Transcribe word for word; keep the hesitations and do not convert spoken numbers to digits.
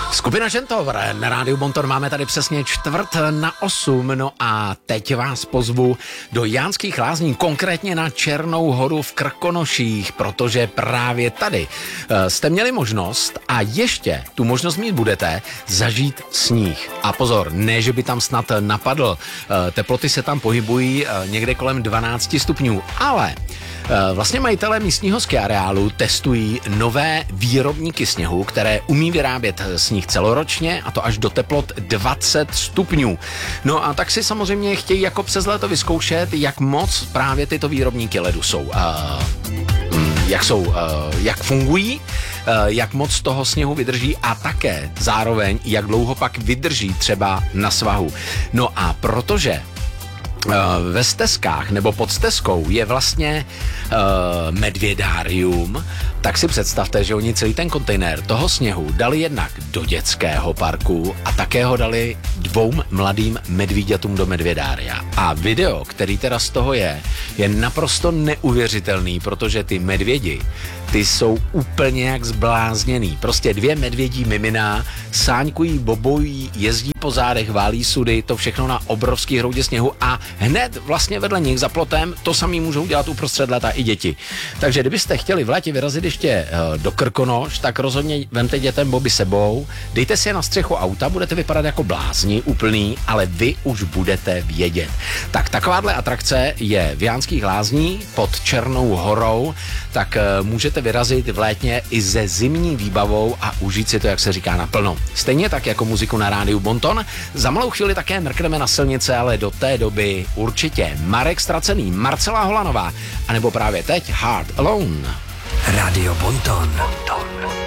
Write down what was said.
Skupina Žentovr, na rádiu Bonton máme tady přesně čtvrt na osm, no a teď vás pozvu do Jánských Lázní, konkrétně na Černou horu v Krkonoších, protože právě tady jste měli možnost a ještě tu možnost mít budete zažít sníh. A pozor, ne, že by tam snad napadl, teploty se tam pohybují někde kolem dvanáct stupňů, ale vlastně majitelé místního skiareálu testují nové výrobníky sněhu, které umí vyrábět sníh celoročně, a to až do teplot dvacet stupňů. No a tak si samozřejmě chtějí jako přes léto vyzkoušet, jak moc právě tyto výrobníky ledu jsou. Uh, jak jsou, uh, jak fungují, uh, jak moc toho sněhu vydrží a také zároveň, jak dlouho pak vydrží třeba na svahu. No a protože ve stezkách nebo pod stezkou je vlastně uh, medvědárium, tak si představte, že oni celý ten kontejner toho sněhu dali jednak do dětského parku a také ho dali dvou mladým medvíďatům do medvědária. A video, který teda z toho je, je naprosto neuvěřitelný, protože ty medvědi, ty jsou úplně jak zblázněný. Prostě dvě medvědí mimina sáňkují, bobojí, jezdí po zádech, válí sudy, to všechno na obrovský hroudě sněhu a hned vlastně vedle nich za plotem to samý můžou dělat uprostřed léta i děti. Takže kdybyste chtěli v létě vyrazit ještě do Krkonoš, tak rozhodně vemte dětem boby sebou, dejte si je na střechu auta, budete vypadat jako blázni úplný, ale vy už budete vědět. Tak takováhle atrakce je v Jánských Lázní pod Černou horou, tak můžete vyrazit v létě i se zimní výbavou a užít si to, jak se říká, naplno. Stejně tak jako muziku na rádiu Bonton. Za malou chvíli také mrkneme na silnice, ale do té doby určitě Marek Ztracený, Marcela Holanová, anebo právě teď Hard Alone. Radio Bonton. Bonton.